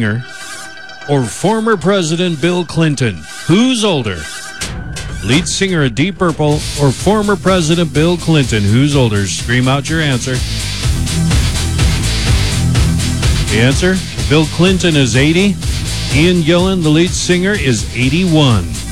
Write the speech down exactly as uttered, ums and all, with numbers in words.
or former President Bill Clinton? Who's older? Lead singer of Deep Purple or former President Bill Clinton? Who's older? Scream out your answer. The answer? Bill Clinton is eighty. Ian Gillan, the lead singer, is eighty-one.